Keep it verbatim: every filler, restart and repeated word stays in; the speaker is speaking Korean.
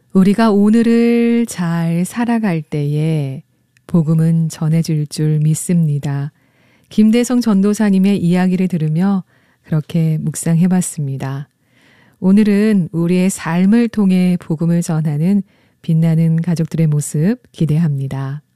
우리가 오늘을 잘 살아갈 때에 복음은 전해질 줄 믿습니다. 김대성 전도사님의 이야기를 들으며 그렇게 묵상해봤습니다. 오늘은 우리의 삶을 통해 복음을 전하는 빛나는 가족들의 모습 기대합니다.